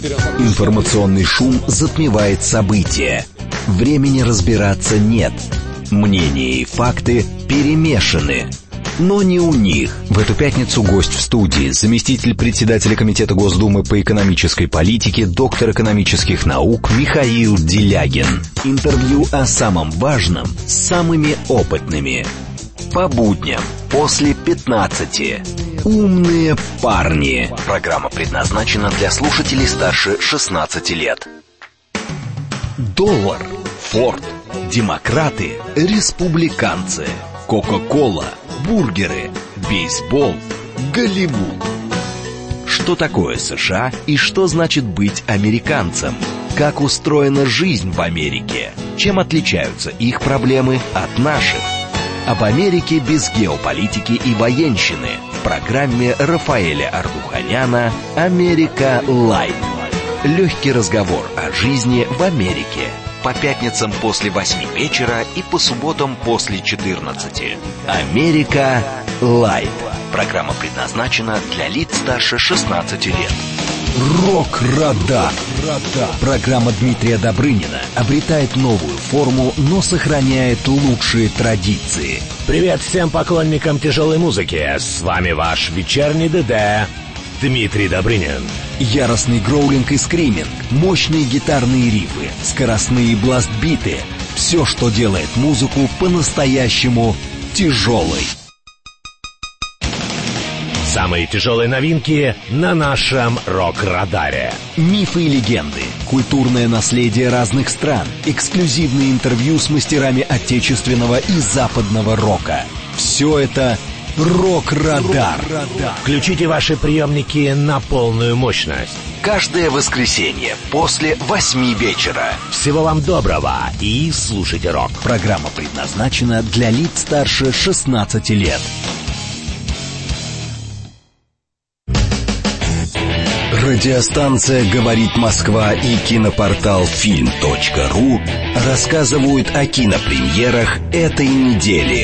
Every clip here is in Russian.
Информационный шум затмевает события. Времени разбираться нет. Мнения и факты перемешаны. Но не у них. В эту пятницу гость в студии, заместитель председателя Комитета Госдумы по экономической политике, доктор экономических наук Михаил Делягин. Интервью о самом важном с самыми опытными. По будням после 15. Умные парни. Программа предназначена для слушателей старше 16 лет. Доллар, Форд, демократы, республиканцы, Кока-кола, бургеры, бейсбол, Голливуд. Что такое США и что значит быть американцем? Как устроена жизнь в Америке? Чем отличаются их проблемы от наших? Об Америке без геополитики и военщины в программе Рафаэля Ардуханяна «Америка Лайт». Легкий разговор о жизни в Америке. По пятницам после 8 вечера и по субботам после 14. «Америка Лайт». Программа предназначена для лиц старше 16 лет. Рок-радар. Программа Дмитрия Добрынина обретает новую форму, но сохраняет лучшие традиции. Привет всем поклонникам тяжелой музыки. С вами ваш вечерний ДД Дмитрий Добрынин. Яростный гроулинг и скриминг, мощные гитарные рифы, скоростные бластбиты. Все, что делает музыку по-настоящему тяжелой. Самые тяжелые новинки на нашем рок-радаре. Мифы и легенды, культурное наследие разных стран, эксклюзивные интервью с мастерами отечественного и западного рока. Все это «Рок-радар». Включите ваши приемники на полную мощность. Каждое воскресенье после 8 вечера. Всего вам доброго и слушайте рок. Программа предназначена для лиц старше 16 лет. Радиостанция «Говорит Москва» и кинопортал film.ru рассказывают о кинопремьерах этой недели.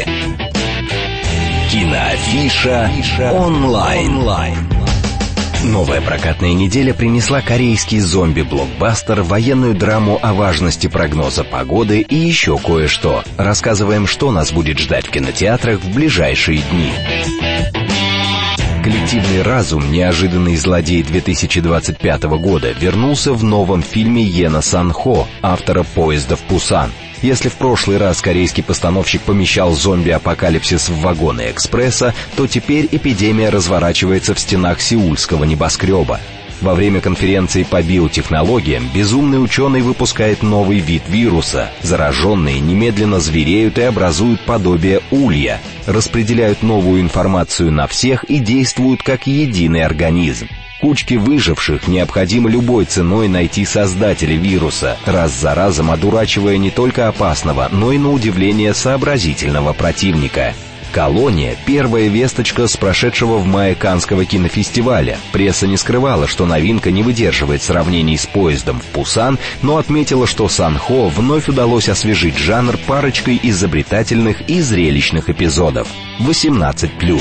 Киноафиша онлайн. Новая прокатная неделя принесла корейский зомби-блокбастер, военную драму о важности прогноза погоды и еще кое-что. Рассказываем, что нас будет ждать в кинотеатрах в ближайшие дни. Коллективный разум, неожиданный злодей 2025 года, вернулся в новом фильме Йена Сан-Хо, автора «Поезда в Пусан». Если в прошлый раз корейский постановщик помещал зомби-апокалипсис в вагоны экспресса, то теперь эпидемия разворачивается в стенах сеульского небоскреба. Во время конференции по биотехнологиям безумный ученый выпускает новый вид вируса. Зараженные немедленно звереют и образуют подобие улья, распределяют новую информацию на всех и действуют как единый организм. Кучке выживших необходимо любой ценой найти создателя вируса, раз за разом одурачивая не только опасного, но и на удивление сообразительного противника. «Колония» — первая весточка с прошедшего в мае Каннского кинофестиваля. Пресса не скрывала, что новинка не выдерживает сравнений с «Поездом в Пусан», но отметила, что Сан-Хо вновь удалось освежить жанр парочкой изобретательных и зрелищных эпизодов. 18+.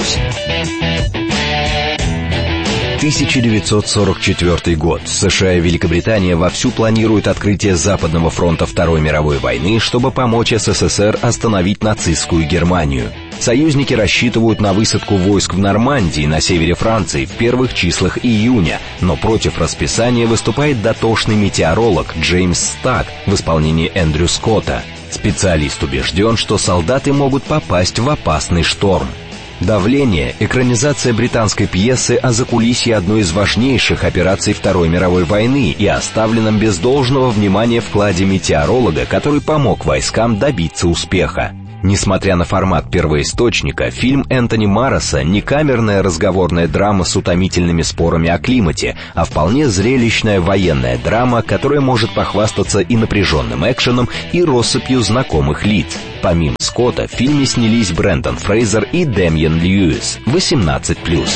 1944 год. США и Великобритания вовсю планируют открытие Западного фронта Второй мировой войны, чтобы помочь СССР остановить нацистскую Германию. Союзники рассчитывают на высадку войск в Нормандии на севере Франции в первых числах июня, но против расписания выступает дотошный метеоролог Джеймс Стак в исполнении Эндрю Скотта. Специалист убежден, что солдаты могут попасть в опасный шторм. «Давление» — экранизация британской пьесы о закулисье одной из важнейших операций Второй мировой войны и оставленном без должного внимания вкладе метеоролога, который помог войскам добиться успеха. Несмотря на формат первоисточника, фильм Энтони Марроса не камерная разговорная драма с утомительными спорами о климате, а вполне зрелищная военная драма, которая может похвастаться и напряженным экшеном, и россыпью знакомых лиц. Помимо Скотта, в фильме снялись Брендон Фрейзер и Дэмиен Льюис. 18+.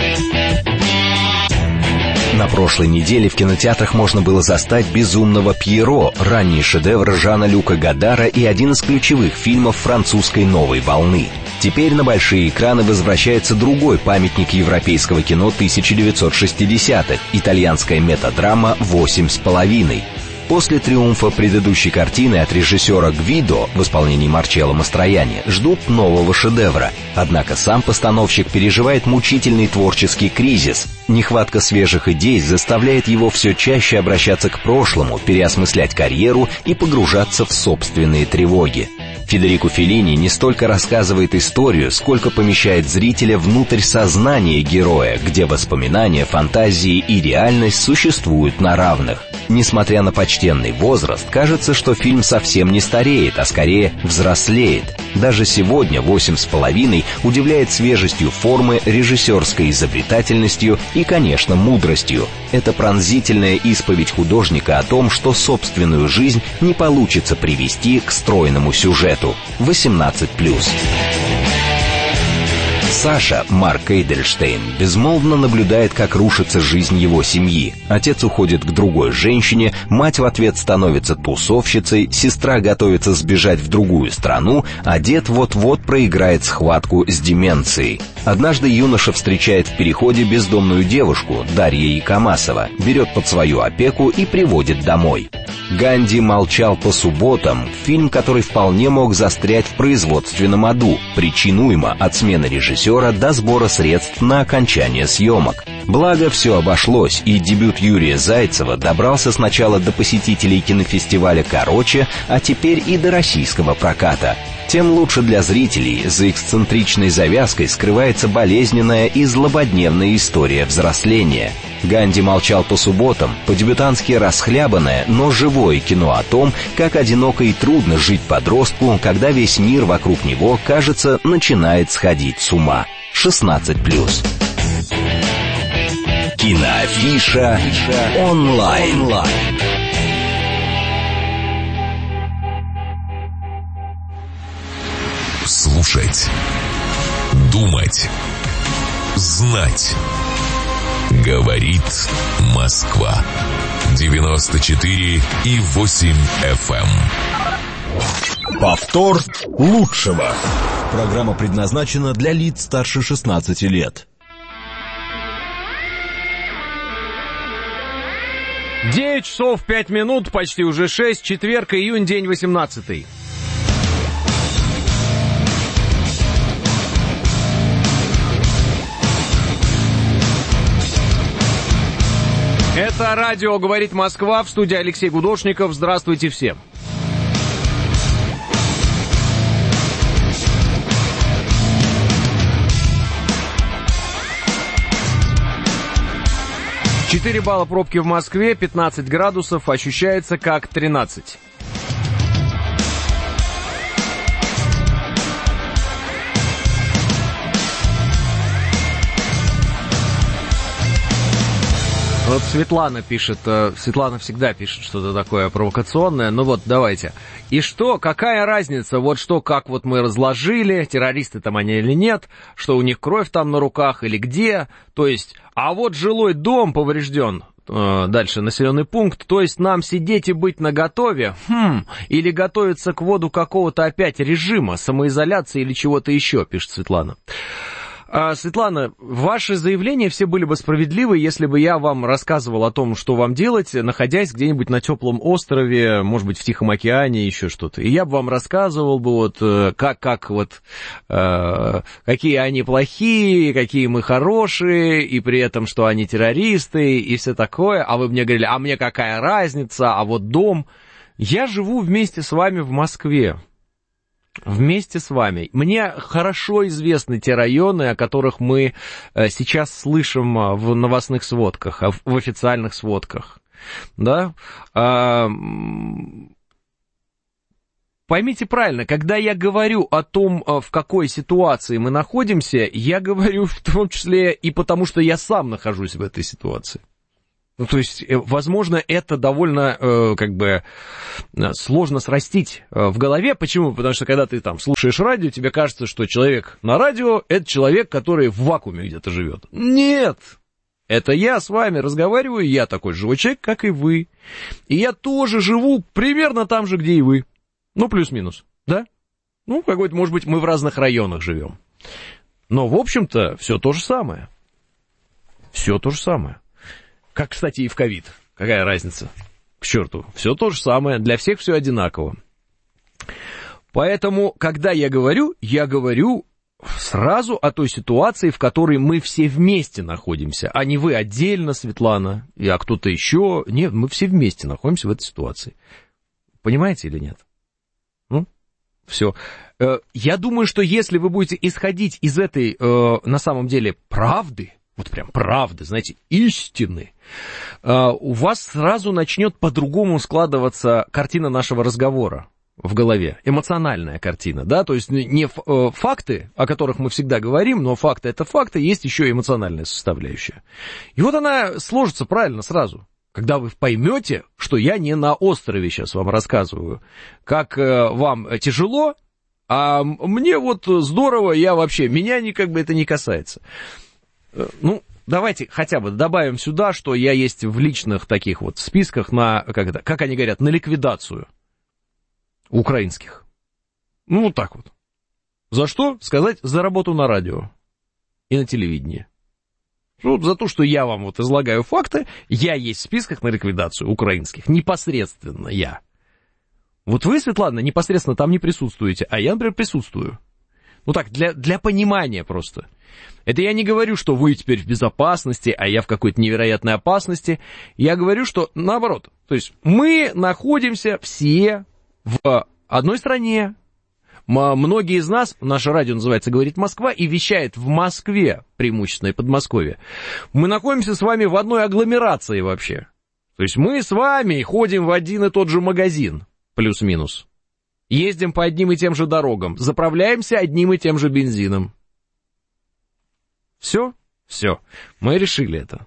На прошлой неделе в кинотеатрах можно было застать «Безумного Пьеро», ранний шедевр Жана-Люка Годара и один из ключевых фильмов французской новой волны. Теперь на большие экраны возвращается другой памятник европейского кино 1960-х – итальянская метадрама «8,5». После триумфа предыдущей картины от режиссера Гвидо в исполнении Марчелло Мастроянни ждут нового шедевра. Однако сам постановщик переживает мучительный творческий кризис. Нехватка свежих идей заставляет его все чаще обращаться к прошлому, переосмыслять карьеру и погружаться в собственные тревоги. Федерико Феллини не столько рассказывает историю, сколько помещает зрителя внутрь сознания героя, где воспоминания, фантазии и реальность существуют на равных. Несмотря на почтенный возраст, кажется, что фильм совсем не стареет, а скорее взрослеет. Даже сегодня «8,5» удивляет свежестью формы, режиссерской изобретательностью и, конечно, мудростью. Это пронзительная исповедь художника о том, что собственную жизнь не получится привести к стройному сюжету. 18+. Саша, Марк Эйдельштейн, безмолвно наблюдает, как рушится жизнь его семьи. Отец уходит к другой женщине, мать в ответ становится тусовщицей, сестра готовится сбежать в другую страну, а дед вот-вот проиграет схватку с деменцией. Однажды юноша встречает в переходе бездомную девушку, Дарья Якомасова, берет под свою опеку и приводит домой. «Ганди молчал по субботам» — фильм, который вполне мог застрять в производственном аду, причинуемо от смены режиссера до сбора средств на окончание съемок. Благо, все обошлось, и дебют Юрия Зайцева добрался сначала до посетителей кинофестиваля «Короче», а теперь и до российского проката. Тем лучше для зрителей, за эксцентричной завязкой скрывается болезненная и злободневная история взросления. «Ганди молчал по субботам» — по-дебютантски расхлябанное, но живое кино о том, как одиноко и трудно жить подростку, когда весь мир вокруг него, кажется, начинает сходить с ума. 16+. Киноафиша онлайн. Слушать, думать, знать. Говорит Москва. 94,8 FM. Повтор лучшего. Программа предназначена для лиц старше 16 лет. 9 часов 5 минут, почти уже 6, четверг, июнь, день 18. Это радио «Говорит Москва», в студии Алексей Гудошников. Здравствуйте всем. Четыре балла пробки в Москве, 15 градусов, ощущается как 13. Вот Светлана пишет, Светлана всегда пишет что-то такое провокационное, ну вот, давайте. И что, какая разница, вот что, как вот мы разложили, террористы там они или нет, что у них кровь там на руках или где, то есть, а вот жилой дом поврежден, дальше населенный пункт, то есть нам сидеть и быть наготове, или готовиться к вводу какого-то опять режима, самоизоляции или чего-то еще, пишет Светлана. Светлана, ваши заявления все были бы справедливы, если бы я вам рассказывал о том, что вам делать, находясь где-нибудь на теплом острове, может быть, в Тихом океане, еще что-то. И я бы вам рассказывал бы вот, какие они плохие, какие мы хорошие, и при этом, что они террористы, и все такое. А вы бы мне говорили, а мне какая разница, а вот дом. Я живу вместе с вами в Москве. Вместе с вами. Мне хорошо известны те районы, о которых мы сейчас слышим в новостных сводках, в официальных сводках. Да? Поймите правильно, когда я говорю о том, в какой ситуации мы находимся, я говорю в том числе и потому, что я сам нахожусь в этой ситуации. Ну, то есть, возможно, это довольно, сложно срастить в голове. Почему? Потому что, когда ты там слушаешь радио, тебе кажется, что человек на радио — это человек, который в вакууме где-то живет. Нет! Это я с вами разговариваю, я такой же живой человек, как и вы. И я тоже живу примерно там же, где и вы. Ну, плюс-минус, да? Ну, какой-то, может быть, мы в разных районах живем. Но, в общем-то, все то же самое. Все то же самое. Как, кстати, и в ковид. Какая разница? К черту. Все то же самое. Для всех все одинаково. Поэтому, когда я говорю сразу о той ситуации, в которой мы все вместе находимся, а не вы отдельно, Светлана, а кто-то еще. Нет, мы все вместе находимся в этой ситуации. Понимаете или нет? Ну, все. Я думаю, что если вы будете исходить из этой, на самом деле, правды, вот прям правды, знаете, истины, у вас сразу начнет по-другому складываться картина нашего разговора в голове, эмоциональная картина, да, то есть не факты, о которых мы всегда говорим, но факты это факты, есть еще и эмоциональная составляющая. И вот она сложится правильно сразу, когда вы поймете, что я не на острове сейчас вам рассказываю, как вам тяжело, а мне вот здорово, меня как бы это не касается. Ну, давайте хотя бы добавим сюда, что я есть в личных таких вот списках на, как они говорят, на ликвидацию украинских. Ну, вот так вот. За что? Сказать, за работу на радио и на телевидении. Вот за то, что я вам вот излагаю факты, я есть в списках на ликвидацию украинских. Непосредственно я. Вот вы, Светлана, непосредственно там не присутствуете, а я, например, присутствую. Ну так, для понимания просто. Это я не говорю, что вы теперь в безопасности, а я в какой-то невероятной опасности. Я говорю, что наоборот. То есть мы находимся все в одной стране. Многие из нас, наше радио называется «Говорит Москва» и вещает в Москве, преимущественно и Подмосковье. Мы находимся с вами в одной агломерации вообще. То есть мы с вами ходим в один и тот же магазин, плюс-минус. Ездим по одним и тем же дорогам, заправляемся одним и тем же бензином. Все, мы решили это.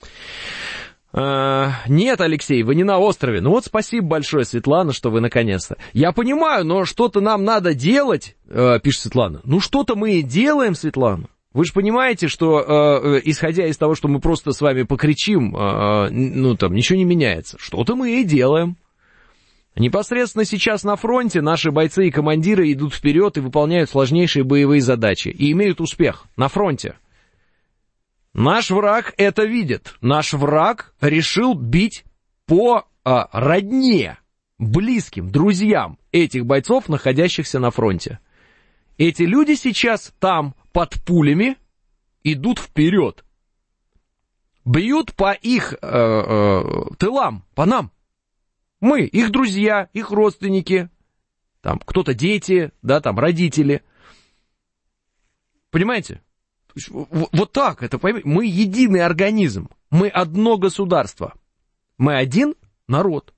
Нет, Алексей, вы не на острове. Ну вот спасибо большое, Светлана, что вы наконец-то. Я понимаю, но что-то нам надо делать, пишет Светлана. Ну что-то мы и делаем, Светлана. Вы же понимаете, что, исходя из того, что мы просто с вами покричим, ничего не меняется. Что-то мы и делаем. Непосредственно сейчас на фронте наши бойцы и командиры идут вперед и выполняют сложнейшие боевые задачи. И имеют успех на фронте. Наш враг это видит. Наш враг решил бить по родне, близким, друзьям этих бойцов, находящихся на фронте. Эти люди сейчас там под пулями идут вперед. Бьют по их тылам, по нам. Мы, их друзья, их родственники, там кто-то дети, да, там родители. Понимаете? Вот так это поймите. Мы единый организм, мы одно государство, мы один народ.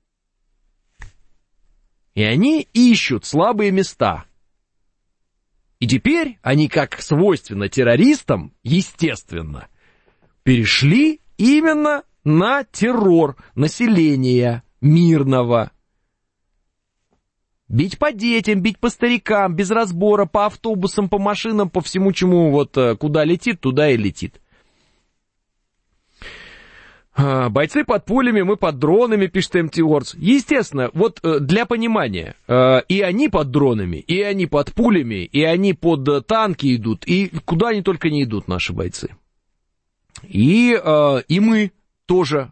И они ищут слабые места. И теперь они, как свойственно террористам, естественно, перешли именно на террор населения мирного. Бить по детям, бить по старикам, без разбора, по автобусам, по машинам, по всему, чему вот куда летит, туда и летит. Бойцы под пулями, мы под дронами, пишет MT Words. Естественно, вот для понимания, и они под дронами, и они под пулями, и они под танки идут, и куда они только не идут, наши бойцы. И мы тоже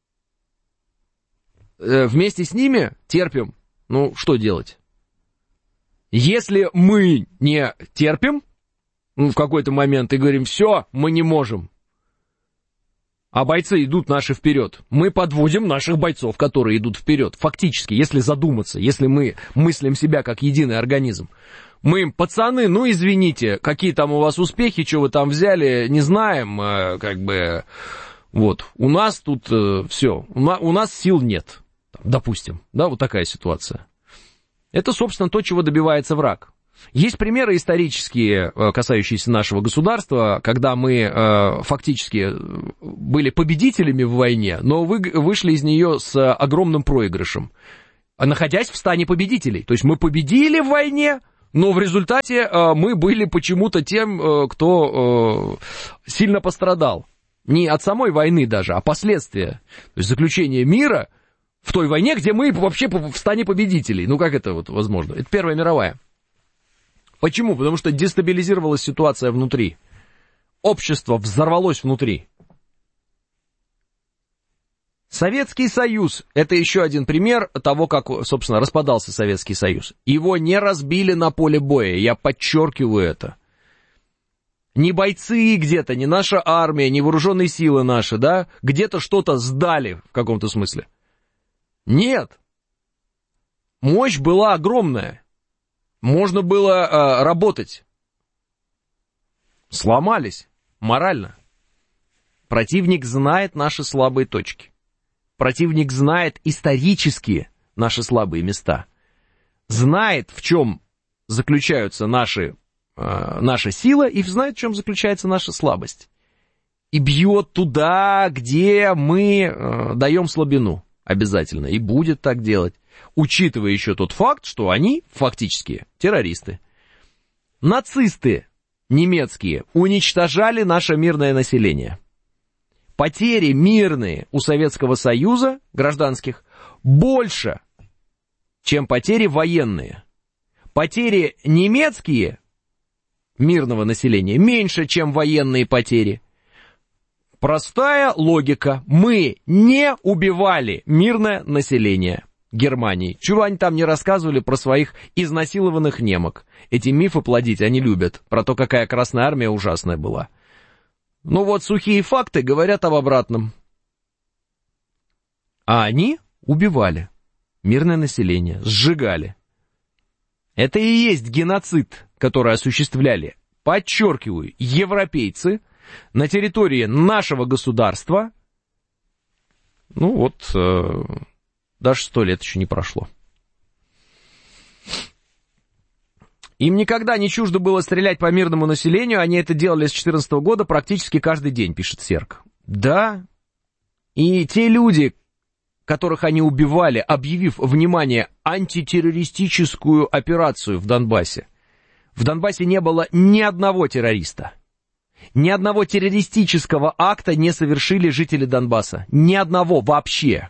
вместе с ними терпим. Ну, что делать? Если мы не терпим в какой-то момент и говорим, все, мы не можем, а бойцы идут наши вперед, мы подводим наших бойцов, которые идут вперед. Фактически, если задуматься, если мы мыслим себя как единый организм, мы им, пацаны, ну извините, какие там у вас успехи, что вы там взяли, не знаем, вот, у нас тут все, у нас сил нет. Допустим, да, вот такая ситуация. Это, собственно, то, чего добивается враг. Есть примеры исторические, касающиеся нашего государства, когда мы фактически были победителями в войне, но вышли из нее с огромным проигрышем, находясь в стане победителей. То есть мы победили в войне, но в результате мы были почему-то тем, кто сильно пострадал. Не от самой войны даже, а последствия. То есть заключение мира в той войне, где мы вообще в стане победителей. Ну, как это вот возможно? Это Первая мировая. Почему? Потому что дестабилизировалась ситуация внутри. Общество взорвалось внутри. Советский Союз – это еще один пример того, как, собственно, распадался Советский Союз. Его не разбили на поле боя, я подчеркиваю это. Не бойцы где-то, не наша армия, не вооруженные силы наши, да, где-то что-то сдали в каком-то смысле. Нет. Мощь была огромная. Можно было работать. Сломались морально. Противник знает наши слабые точки. Противник знает исторические наши слабые места. Знает, в чем заключаются наша сила, и знает, в чем заключается наша слабость. И бьет туда, где мы даем слабину. Обязательно. И будет так делать. Учитывая еще тот факт, что они фактически террористы. Нацисты немецкие уничтожали наше мирное население. Потери мирные у Советского Союза, гражданских, больше, чем потери военные. Потери немецкие мирного населения меньше, чем военные потери. Простая логика. Мы не убивали мирное население Германии. Чего они там не рассказывали про своих изнасилованных немок. Эти мифы плодить они любят. Про то, какая Красная Армия ужасная была. Ну вот сухие факты говорят об обратном. А они убивали мирное население, сжигали. Это и есть геноцид, который осуществляли, подчеркиваю, европейцы на территории нашего государства. Ну вот, даже 100 лет еще не прошло. Им никогда не чуждо было стрелять по мирному населению, они это делали с 2014 года практически каждый день, пишет Серк. Да, и те люди, которых они убивали, объявив, внимание, антитеррористическую операцию в Донбассе не было ни одного террориста. Ни одного террористического акта не совершили жители Донбасса. Ни одного вообще.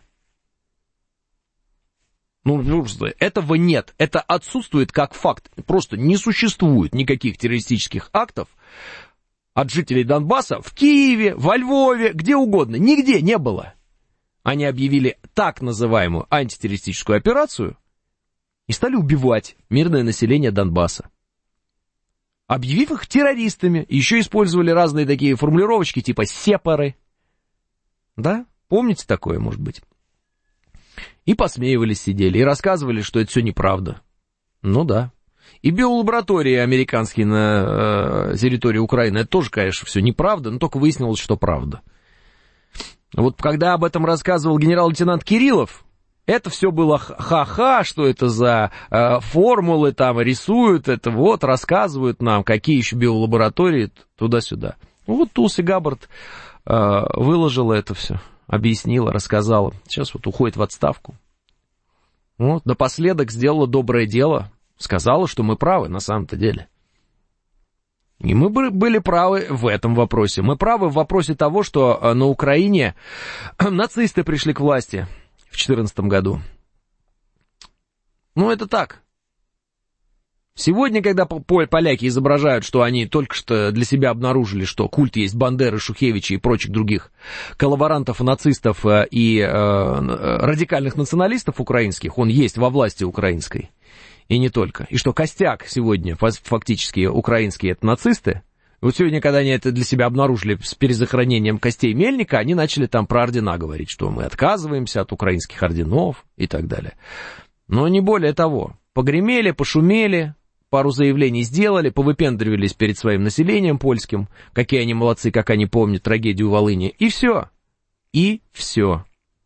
Ну, этого нет. Это отсутствует как факт. Просто не существует никаких террористических актов от жителей Донбасса в Киеве, во Львове, где угодно. Нигде не было. Они объявили так называемую антитеррористическую операцию и стали убивать мирное население Донбасса. Объявив их террористами, еще использовали разные такие формулировочки, типа «сепары». Да? Помните такое, может быть? И посмеивались, сидели, и рассказывали, что это все неправда. Ну да. И биолаборатории американские на территории Украины, это тоже, конечно, все неправда, но только выяснилось, что правда. Вот когда об этом рассказывал генерал-лейтенант Кириллов, это все было ха-ха, что это за формулы там рисуют, это вот рассказывают нам, какие еще биолаборатории туда-сюда. Вот Тулси Габбард выложила это все. Объяснила, рассказала. Сейчас вот уходит в отставку. Вот, напоследок сделала доброе дело. Сказала, что мы правы на самом-то деле. И мы были правы в этом вопросе. Мы правы в вопросе того, что на Украине нацисты пришли к власти в 2014 году. Ну, это так. Сегодня, когда поляки изображают, что они только что для себя обнаружили, что культ есть Бандеры, Шухевича и прочих других коллаборантов, нацистов и радикальных националистов украинских, он есть во власти украинской, и не только. И что костяк сегодня фактически украинские это нацисты. Вот сегодня, когда они это для себя обнаружили с перезахоронением костей Мельника, они начали там про ордена говорить, что мы отказываемся от украинских орденов и так далее. Но не более того. Погремели, пошумели, пару заявлений сделали, повыпендривались перед своим населением польским, какие они молодцы, как они помнят трагедию в Волыни, и все. И все.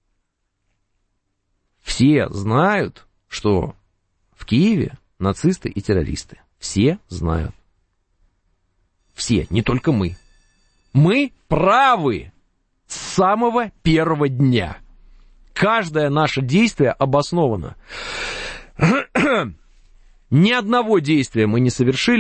Все знают, что в Киеве нацисты и террористы. Все знают. Все, не только мы. Мы правы с самого первого дня. Каждое наше действие обосновано. Ни одного действия мы не совершили